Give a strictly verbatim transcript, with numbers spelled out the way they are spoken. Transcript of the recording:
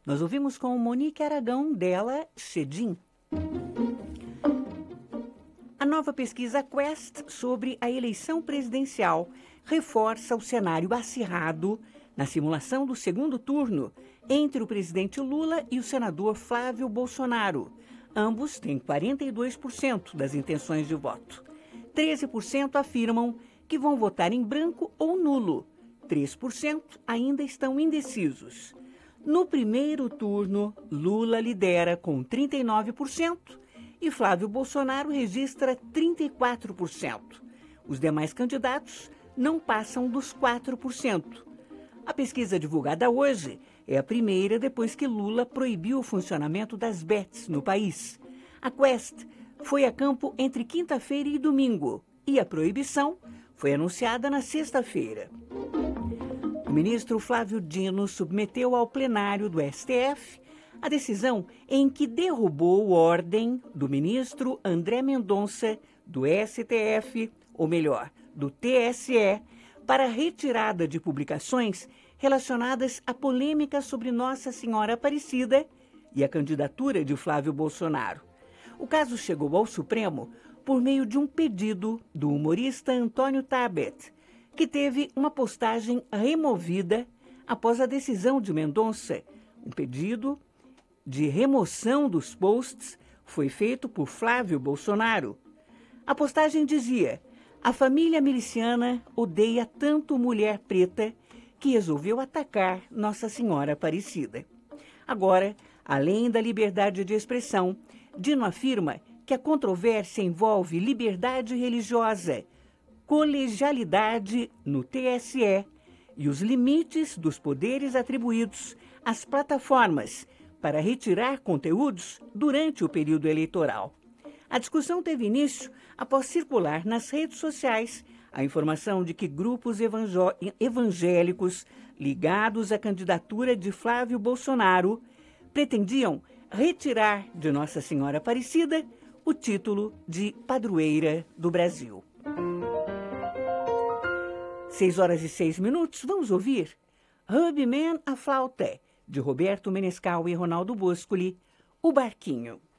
Nós ouvimos com Monique Aragão, dela, Cedim. A nova pesquisa Quest sobre a eleição presidencial reforça o cenário acirrado na simulação do segundo turno entre o presidente Lula e o senador Flávio Bolsonaro. Ambos têm quarenta e dois por cento das intenções de voto. treze por cento afirmam que vão votar em branco ou nulo. três por cento ainda estão indecisos. No primeiro turno, Lula lidera com trinta e nove por cento e Flávio Bolsonaro registra trinta e quatro por cento. Os demais candidatos não passam dos quatro por cento. A pesquisa divulgada hoje é a primeira depois que Lula proibiu o funcionamento das bets no país. A Quest foi a campo entre quinta-feira e domingo e a proibição foi anunciada na sexta-feira. O ministro Flávio Dino submeteu ao plenário do S T F a decisão em que derrubou ordem do ministro André Mendonça do S T F, ou melhor, do T S E, para retirada de publicações relacionadas à polêmica sobre Nossa Senhora Aparecida e a candidatura de Flávio Bolsonaro. O caso chegou ao Supremo por meio de um pedido do humorista Antônio Tabet, que teve uma postagem removida após a decisão de Mendonça. Um pedido de remoção dos posts foi feito por Flávio Bolsonaro. A postagem dizia: a família miliciana odeia tanto mulher preta que resolveu atacar Nossa Senhora Aparecida. Agora, além da liberdade de expressão, Dino afirma que a controvérsia envolve liberdade religiosa, colegialidade no T S E e os limites dos poderes atribuídos às plataformas para retirar conteúdos durante o período eleitoral. A discussão teve início após circular nas redes sociais a informação de que grupos evangélicos ligados à candidatura de Flávio Bolsonaro pretendiam retirar de Nossa Senhora Aparecida o título de padroeira do Brasil. Seis horas e seis minutos, vamos ouvir Hubman a Flauta, de Roberto Menescal e Ronaldo Boscoli, O Barquinho.